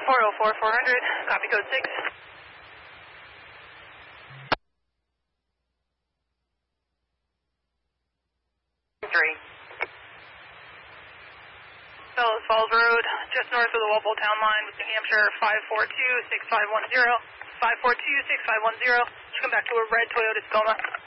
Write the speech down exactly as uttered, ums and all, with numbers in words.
four oh four, four hundred, copy code six. Three. Fellows Falls Road, just north of the Walpole Town Line with New Hampshire, five four two, six five one zero. five four two, six five one zero. Just come back to a red Toyota Tacoma.